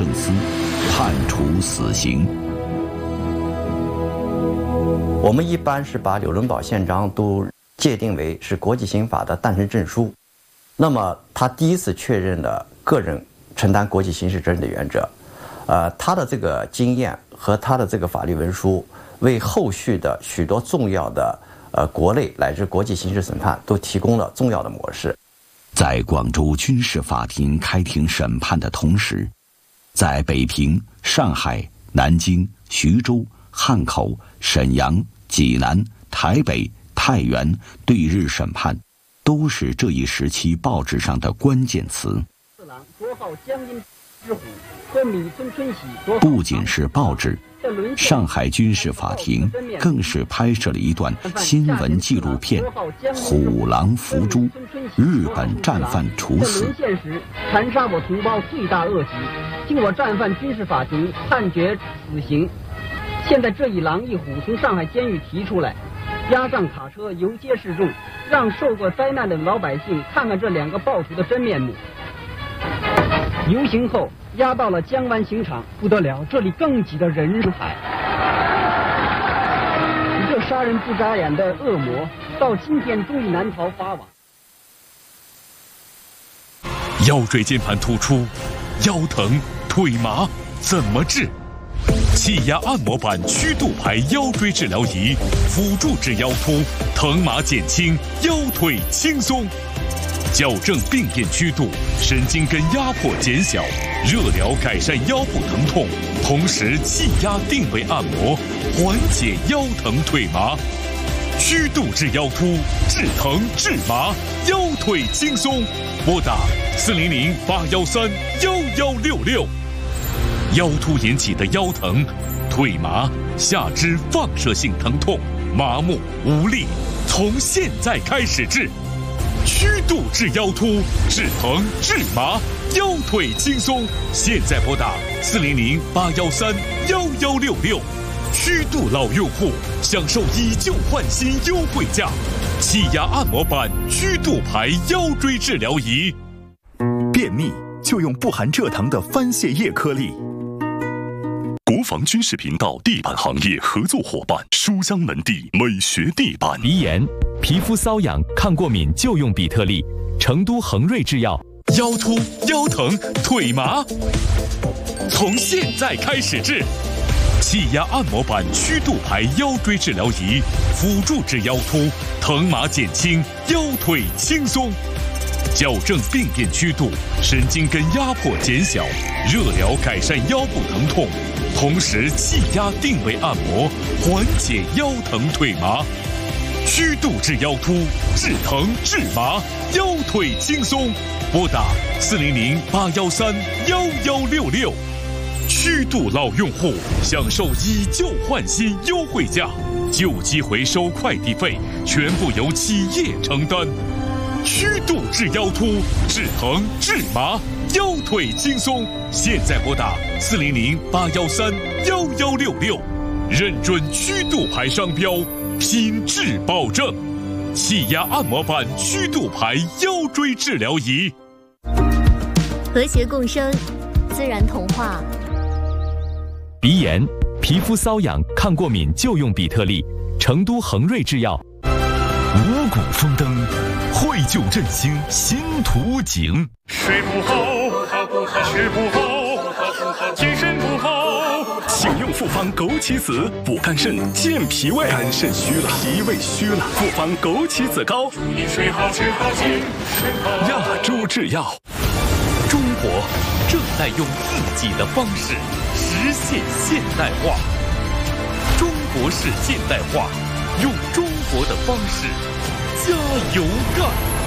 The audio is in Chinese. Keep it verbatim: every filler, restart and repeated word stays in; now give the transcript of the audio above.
政司，判处死刑。 我们一般是把纽伦堡宪章都界定为是国际刑法的诞生证书，那么他第一次确认了个人承担国际刑事责任的原则。呃，他的这个经验和他的这个法律文书，为后续的许多重要的呃国内乃至国际刑事审判都提供了重要的模式。 在广州军事法庭开庭审判的同时，在北平、上海、南京、徐州、汉口、沈阳、济南、台北、太原对日审判，都是这一时期报纸上的关键词。不仅是报纸，上海军事法庭更是拍摄了一段新闻纪录片《虎狼伏诛：日本战犯处死》。 沦陷时残杀我同胞罪大恶极，经我战犯军事法庭判决死刑。现在这一狼一虎从上海监狱提出来，押上卡车游街示众，让受过灾难的老百姓看看这两个暴徒的真面目。游行后押到了江湾刑场，不得了，这里更挤得人海。这杀人不眨眼的恶魔，到今天终于难逃法网。 腰椎间盘突出，腰疼腿麻怎么治？气压按摩板曲度牌腰椎治疗仪，辅助治腰突，疼麻减轻，腰腿轻松。矫正病变曲度，神经根压迫减小，热疗改善腰部疼痛，同时气压定位按摩，缓解腰疼腿麻。曲度治腰突，治疼治麻，腰腿轻松。拨打四零零八幺三幺幺六六。腰突引起的腰疼、腿麻、下肢放射性疼痛、麻木无力，从现在开始治。曲度治腰突，治疼治麻，腰腿轻松。现在拨打四零零八幺三幺幺六六。曲度老用户享受以旧换新优惠价，气压按摩板曲度牌腰椎治疗仪。 便秘就用不含蔗糖的番泻叶颗粒。国防军事频道地板行业合作伙伴书香门第美学地板。 鼻炎、皮肤瘙痒、抗过敏就用比特利。成都恒瑞制药。 腰突、腰疼、腿麻，从现在开始治。气压按摩板曲度牌腰椎治疗仪，辅助治腰突，疼麻减轻，腰腿轻松。矫正病变曲度，神经根压迫减小，热疗改善腰部疼痛，同时气压定位按摩，缓解腰疼腿麻。曲度治腰突，治疼治麻，腰腿轻松。拨打四零零八幺三幺幺六六。曲度老用户享受以旧换新优惠价，旧机回收快递费全部由企业承担。曲度治腰突，治疼治麻，腰腿轻松。现在拨打四零零八幺三幺幺六六，认准曲度牌商标，品质保证。气压按摩板曲度牌腰椎治疗仪。 和谐共生，自然童话。 鼻炎、皮肤瘙痒、抗过敏就用比特利。成都恒瑞制药。 五谷丰登，惠就振兴新图景。 睡不好，吃不好，精神不好， 请用复方枸杞子补肝肾、健脾胃。肝肾虚了，脾胃虚了，复方枸杞子膏。 祝你睡好吃好精神好。 亚洲制药。 中国正在用自己的方式实现现代化。中国式现代化，用中国的方式加油干。